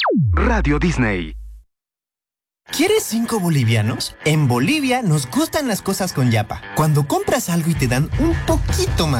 Radio Disney. ¿Quieres 5 bolivianos? En Bolivia nos gustan las cosas con Yapa. Cuando compras algo y te dan un poquito más